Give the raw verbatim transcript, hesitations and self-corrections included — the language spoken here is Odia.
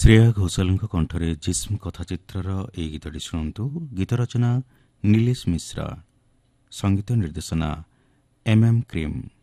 ଶ୍ରେୟା ଘୋଷାଲଙ୍କ କଣ୍ଠରେ ଜିସ୍ମ କଥାଚିତ୍ରର ଏହି ଗୀତଟି ଶୁଣନ୍ତୁ। ଗୀତ ରଚନା ନିଲେଶ ମିଶ୍ରା, ସଙ୍ଗୀତ ନିର୍ଦ୍ଦେଶନା ଏମ୍ ଏମ୍ କ୍ରିମ୍।